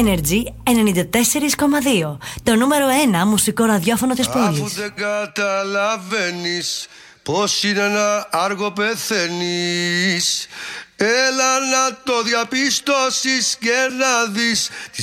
Energy 94,2. Το νούμερο 1 μουσικό ραδιόφωνο της πόλης. Αφού δεν καταλαβαίνεις πως είναι να άργο πεθαίνεις, έλα να το διαπιστώσεις και να δεις τη